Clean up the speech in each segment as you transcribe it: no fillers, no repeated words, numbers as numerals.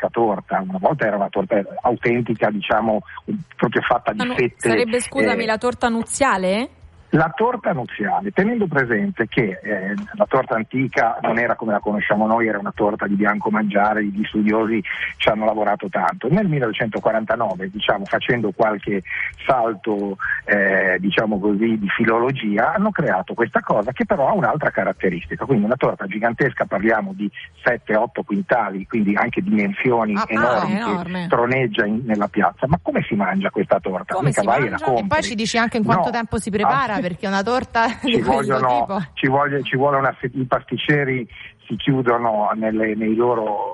torta, una volta era una torta autentica, diciamo, proprio fatta di fette. Sarebbe, scusami, la torta nuziale? La torta nuziale, tenendo presente che la torta antica non era come la conosciamo noi, era una torta di bianco mangiare, gli studiosi ci hanno lavorato tanto. Nel 1949, diciamo, facendo qualche salto diciamo così, di filologia, hanno creato questa cosa che però ha un'altra caratteristica, quindi una torta gigantesca, parliamo di 7-8 quintali, quindi anche dimensioni enormi, che troneggia nella piazza. Ma come si mangia questa torta? Come si mangia? E poi ci dici anche in quanto tempo si prepara, perché una torta ci vuole i pasticceri si chiudono nei loro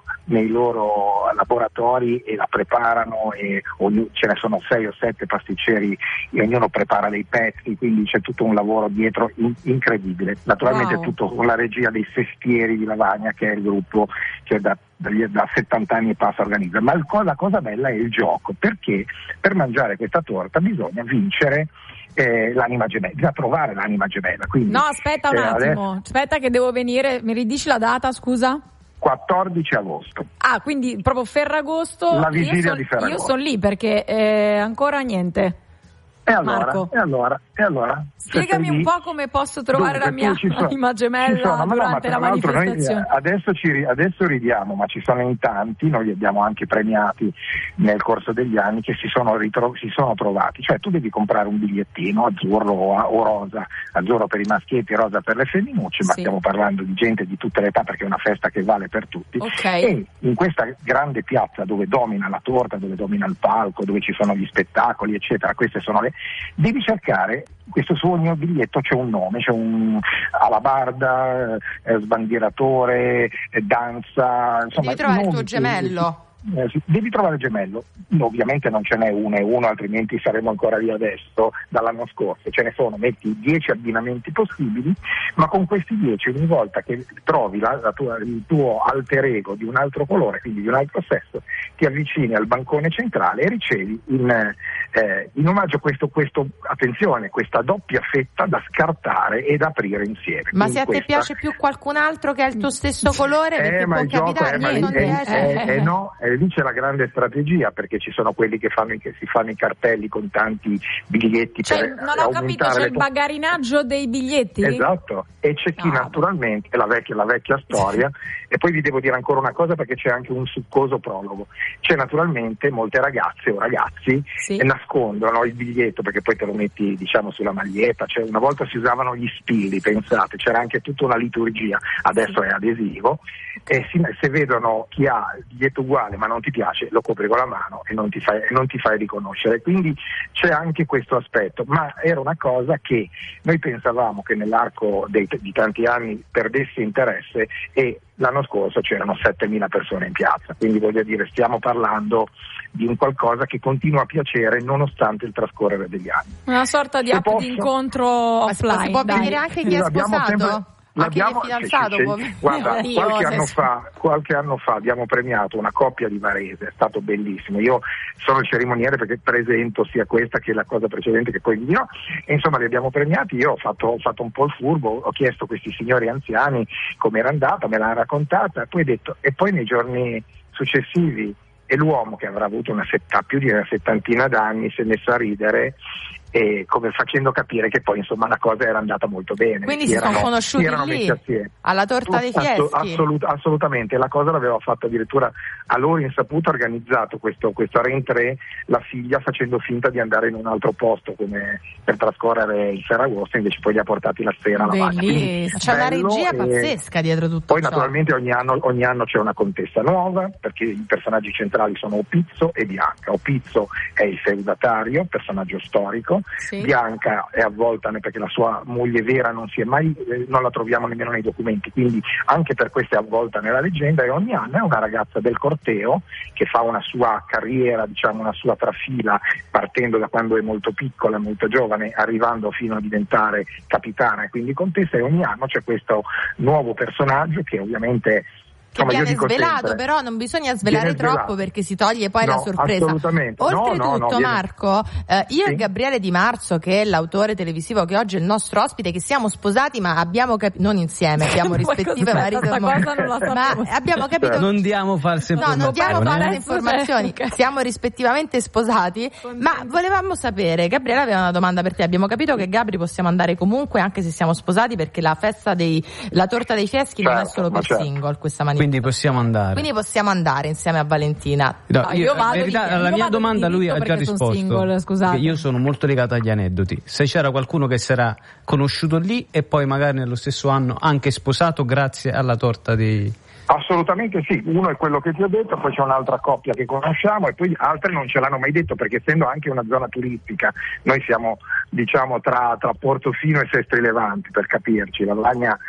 laboratori e la preparano, e ce ne sono 6 o 7 pasticceri e ognuno prepara dei pezzi, quindi c'è tutto un lavoro dietro incredibile. Naturalmente tutto con la regia dei Sestieri di Lavagna, che è il gruppo che da 70 anni e passa organizza. Ma la cosa bella è il gioco, perché per mangiare questa torta bisogna vincere l'anima gemella, bisogna trovare l'anima gemella. Quindi, no, aspetta un attimo, aspetta che devo venire, mi ridici la data, scusa? 14 agosto. Ah, quindi proprio Ferragosto. La vigilia di Ferragosto. Io sono lì perché ancora niente. E allora, Marco, spiegami un po' come posso trovare la mia anima gemella durante la manifestazione. Noi adesso ridiamo, ma ci sono in tanti, noi li abbiamo anche premiati nel corso degli anni, che si sono trovati. Cioè tu devi comprare un bigliettino azzurro o rosa, azzurro per i maschietti, rosa per le femminucce, ma stiamo parlando di gente di tutte le età, perché è una festa che vale per tutti. E in questa grande piazza dove domina la torta, dove domina il palco, dove ci sono gli spettacoli, eccetera, queste sono devi cercare questo suo ogni biglietto, c'è un nome, c'è un alabarda, sbandieratore, danza, insomma, devi trovare il tuo gemello. Devi trovare il gemello. Ovviamente non ce n'è uno e uno, altrimenti saremmo ancora lì adesso dall'anno scorso. Ce ne sono, metti 10 abbinamenti possibili, ma con questi 10 ogni volta che trovi il tuo alter ego di un altro colore, quindi di un altro sesso, ti avvicini al bancone centrale e ricevi in omaggio attenzione, questa doppia fetta da scartare ed aprire insieme. Ma quindi se a te piace più qualcun altro che ha il tuo stesso colore, perché può capitare, no, lì c'è la grande strategia, perché ci sono quelli che si fanno i cartelli con tanti biglietti, non ho capito, c'è il bagarinaggio dei biglietti? Esatto, e c'è chi naturalmente, la vecchia storia, e poi vi devo dire ancora una cosa, perché c'è anche un succoso prologo. C'è naturalmente molte ragazze o ragazzi che nascondono il biglietto, perché poi te lo metti, diciamo, sulla maglietta. Cioè, una volta si usavano gli spilli, pensate, c'era anche tutta una liturgia, adesso è adesivo, e se vedono chi ha il biglietto uguale ma non ti piace, lo copri con la mano e non ti fai riconoscere. Quindi c'è anche questo aspetto, ma era una cosa che noi pensavamo che nell'arco di tanti anni perdesse interesse, e l'anno scorso c'erano 7.000 persone in piazza, quindi voglio dire, stiamo parlando di un qualcosa che continua a piacere nonostante il trascorrere degli anni. Una sorta di app di incontro offline. Si può venire anche chi è sposato? L'abbiamo fidanzato, guarda, qualche anno fa abbiamo premiato una coppia di Varese, è stato bellissimo. Io sono il cerimoniere perché presento sia questa che la cosa precedente che poi vi dirò, e insomma li abbiamo premiati. Io ho fatto un po' il furbo, ho chiesto a questi signori anziani come era andata, me l'hanno raccontata, e poi nei giorni successivi, e l'uomo, che avrà avuto più di una settantina d'anni, si è messo a ridere, e come facendo capire che poi insomma la cosa era andata molto bene. Quindi sono conosciuti lì alla torta dei Fieschi? Assolutamente, la cosa l'aveva fatta addirittura a loro insaputa, organizzato questo rientré, la figlia facendo finta di andare in un altro posto come per trascorrere il Ferragosto, invece poi li ha portati la sera alla Lavagna. C'è una regia pazzesca dietro tutto poi ciò. Naturalmente ogni anno c'è una contessa nuova, perché i personaggi centrali sono Opizzo e Bianca. Opizzo è il feudatario, personaggio storico. Bianca è avvolta perché la sua moglie vera non la troviamo nemmeno nei documenti, quindi anche per questo è avvolta nella leggenda, e ogni anno è una ragazza del corteo che fa una sua carriera, diciamo una sua trafila, partendo da quando è molto piccola, molto giovane, arrivando fino a diventare capitana e quindi contessa, e ogni anno c'è questo nuovo personaggio che ovviamente che viene svelato, però non bisogna svelare troppo perché si toglie poi la sorpresa. Assolutamente. Oltretutto, Marco, io e Gabriele Di Marzo, che è l'autore televisivo che oggi è il nostro ospite, che siamo sposati ma abbiamo non insieme, abbiamo rispettive marito e moglie, ma abbiamo capito non diamo false informazioni. Non diamo false informazioni. Siamo rispettivamente sposati, ma volevamo sapere, Gabriele aveva una domanda per te. Abbiamo capito che Gabri possiamo andare comunque anche se siamo sposati, perché la festa la torta dei fieschi non è solo per single questa manifestazione. Quindi possiamo andare insieme a Valentina. No, io vado alla mia domanda lui ha già risposto. Single, scusate. Io sono molto legato agli aneddoti. Se c'era qualcuno che si era conosciuto lì e poi magari nello stesso anno anche sposato grazie alla torta di... Assolutamente sì, uno è quello che ti ho detto, poi c'è un'altra coppia che conosciamo e poi altri non ce l'hanno mai detto, perché essendo anche una zona turistica, noi siamo diciamo tra Portofino e Sestri Levanti, per capirci. La Lavagna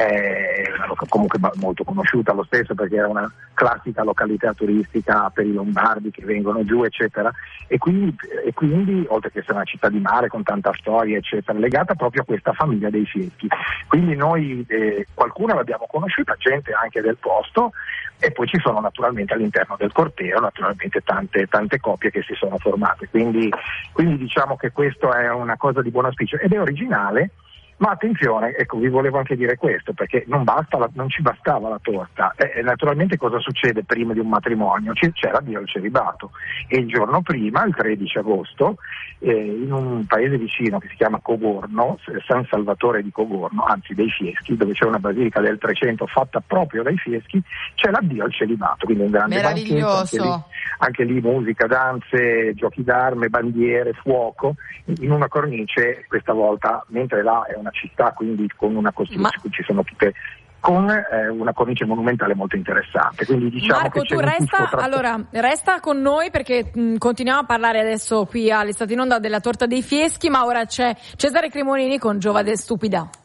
è comunque molto conosciuta lo stesso, perché è una classica località turistica per i lombardi che vengono giù eccetera, e quindi oltre che essere una città di mare con tanta storia eccetera, legata proprio a questa famiglia dei Fieschi. Quindi noi qualcuno l'abbiamo conosciuta, gente anche del posto, e poi ci sono naturalmente all'interno del corteo naturalmente tante coppie che si sono formate, quindi diciamo che questo è una cosa di buon auspicio ed è originale. Ma attenzione, ecco, vi volevo anche dire questo, perché non ci bastava la torta. Naturalmente cosa succede prima di un matrimonio? C'è l'addio al celibato, e il giorno prima, il 13 agosto, in un paese vicino che si chiama Cogorno, San Salvatore di Cogorno, anzi dei Fieschi, dove c'è una basilica del 300 fatta proprio dai Fieschi, c'è l'addio al celibato, quindi un grande meraviglioso. Anche lì musica, danze, giochi d'arme, bandiere, fuoco, in una cornice, questa volta, mentre là è una città, quindi con una costruzione, ci sono tutte con una cornice monumentale molto interessante. Quindi diciamo Marco, che tu resta con noi, perché continuiamo a parlare adesso qui all'Estate in Onda della torta dei Fieschi, ma ora c'è Cesare Cremonini con Giovane Stupida.